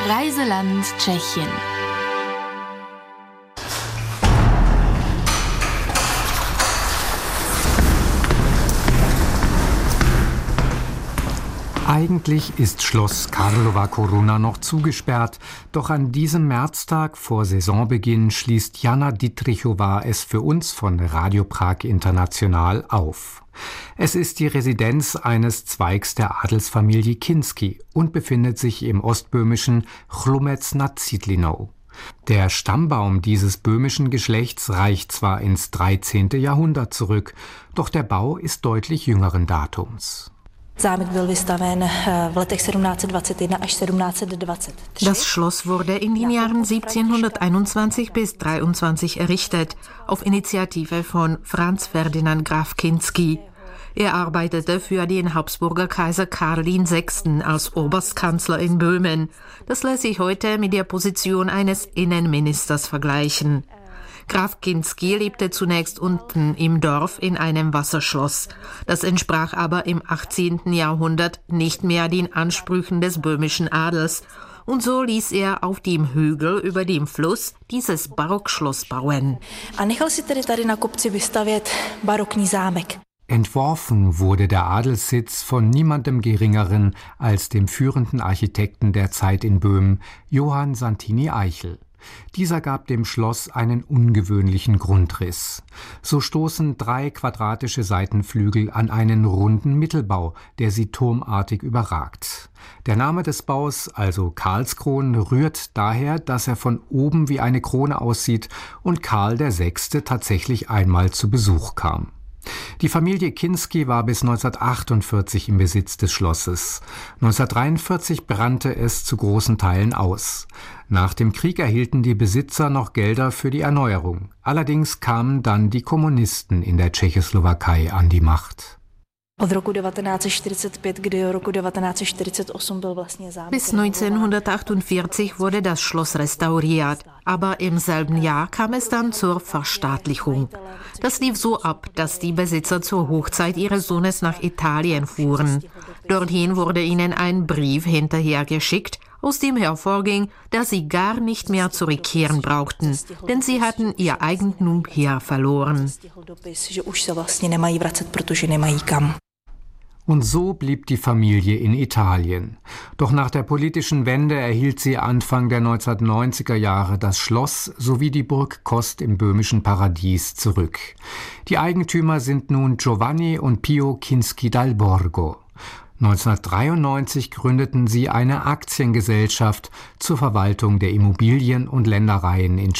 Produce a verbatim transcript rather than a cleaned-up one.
Reiseland Tschechien. Eigentlich ist Schloss Karlova Coruna noch zugesperrt, doch an diesem Märztag vor Saisonbeginn schließt Jana Dietrichova es für uns von Radio Prag International auf. Es ist die Residenz eines Zweigs der Adelsfamilie Kinsky und befindet sich im ostböhmischen Chlumec nad Cidlinou. Der Stammbaum dieses böhmischen Geschlechts reicht zwar ins dreizehnte Jahrhundert zurück, doch der Bau ist deutlich jüngeren Datums. Das Schloss wurde in den Jahren siebzehnhunderteinundzwanzig bis dreiundzwanzig errichtet, auf Initiative von Franz Ferdinand Graf Kinsky. Er arbeitete für den Habsburger Kaiser Karl der Sechste. als Oberstkanzler in Böhmen. Das lässt sich heute mit der Position eines Innenministers vergleichen. Graf Kinsky lebte zunächst unten im Dorf in einem Wasserschloss. Das entsprach aber im achtzehnten Jahrhundert nicht mehr den Ansprüchen des böhmischen Adels. Und so ließ er auf dem Hügel über dem Fluss dieses Barockschloss bauen. Entworfen wurde der Adelssitz von niemandem Geringeren als dem führenden Architekten der Zeit in Böhmen, Johann Santini Eichel. Dieser gab dem Schloss einen ungewöhnlichen Grundriss. So stoßen drei quadratische Seitenflügel an einen runden Mittelbau, der sie turmartig überragt. Der Name des Baus, also Karlskron, rührt daher, dass er von oben wie eine Krone aussieht und Karl der Sechste tatsächlich einmal zu Besuch kam. Die Familie Kinsky war bis neunzehnhundertachtundvierzig im Besitz des Schlosses. neunzehnhundertdreiundvierzig brannte es zu großen Teilen aus. Nach dem Krieg erhielten die Besitzer noch Gelder für die Erneuerung. Allerdings kamen dann die Kommunisten in der Tschechoslowakei an die Macht. Bis neunzehnhundertachtundvierzig wurde das Schloss restauriert, aber im selben Jahr kam es dann zur Verstaatlichung. Das lief so ab, dass die Besitzer zur Hochzeit ihres Sohnes nach Italien fuhren. Dorthin wurde ihnen ein Brief hinterhergeschickt, aus dem hervorging, dass sie gar nicht mehr zurückkehren brauchten, denn sie hatten ihr Eigentum hier verloren. Und so blieb die Familie in Italien. Doch nach der politischen Wende erhielt sie Anfang der neunzehnhundertneunziger Jahre das Schloss sowie die Burg Kost im böhmischen Paradies zurück. Die Eigentümer sind nun Giovanni und Pio Kinsky dal Borgo. neunzehnhundertdreiundneunzig gründeten sie eine Aktiengesellschaft zur Verwaltung der Immobilien und Ländereien in